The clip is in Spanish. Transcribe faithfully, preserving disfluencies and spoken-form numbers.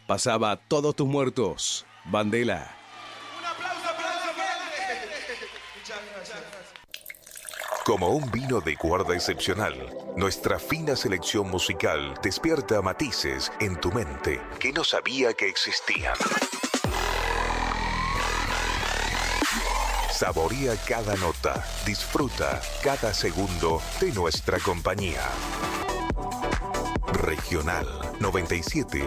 pasaba Todos tus muertos, Bandela. Un aplauso para la gente. Muchas gracias. Como un vino de guarda excepcional, nuestra fina selección musical despierta matices en tu mente que no sabía que existían. Saborea cada nota, disfruta cada segundo de nuestra compañía. Regional noventa y siete